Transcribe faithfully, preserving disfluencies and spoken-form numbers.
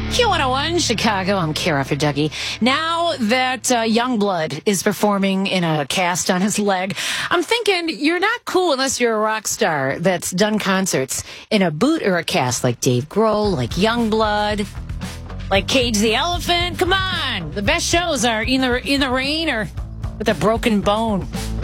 Q one oh one Chicago. I'm Kara for Dougie. Now that uh, Youngblood is performing in a cast on his leg, I'm thinking you're not cool unless you're a rock star that's done concerts in a boot or a cast, like Dave Grohl, like Youngblood, like Cage the Elephant. Come on, the best shows are in the in the rain or with a broken bone.